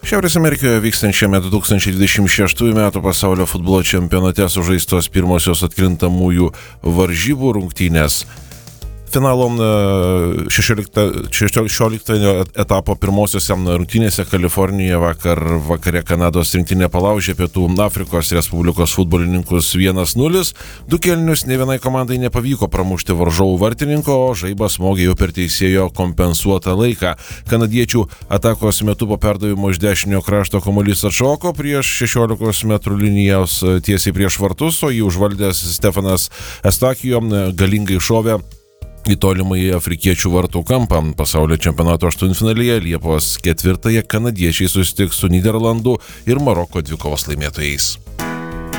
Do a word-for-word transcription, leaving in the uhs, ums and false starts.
Šiaurės Amerikoje vykstančiame du tūkstančiai dvidešimt šeštųjų metų pasaulio futbolo čempionate sužaistos pirmosios atkrintamųjų varžybų rungtynės. Finalo šešioliktojo etapo pirmosiose rungtynėse Kalifornijoje vakar vakare Kanados rinktinė palaužė Pietų Afrikos Respublikos futbolininkus vienas nulis. Du kėlinius nė vienai komandai nepavyko pramušti varžovų vartininko, o žaibas smogė jau per teisėjo kompensuotą laiką. Kanadiečių atakos metu po perdavimo iš dešinio krašto kamuolys atšoko prieš šešiolikos metrų linijos tiesiai prieš vartus, o jį užvaldęs Stefanas Estakijo galingai šovė į tolimąjį afrikiečių vartų kampą. Pasaulio čempionato aštuntfinalyje Liepos ketvirtąją kanadiečiai susitiks su Nyderlandų ir Maroko dvikovos laimėtojais.